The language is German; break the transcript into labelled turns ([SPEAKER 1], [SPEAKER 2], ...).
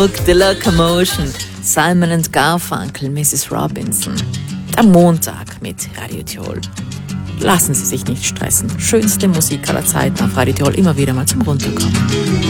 [SPEAKER 1] The Locomotion, Simon and Garfunkel, Mrs. Robinson. Der Montag mit Radio Tirol. Lassen Sie sich nicht stressen. Schönste Musik aller Zeiten auf Radio Tirol, immer wieder mal zum Runterkommen.